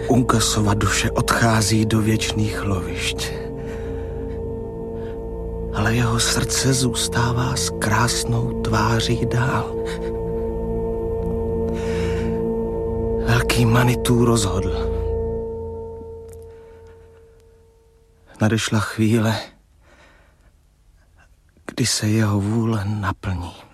Unkasova duše odchází do věčných lovišť. Ale jeho srdce zůstává s krásnou tváří dál. Velký Manitou rozhodl. Nadešla chvíle, kdy se jeho vůle naplní.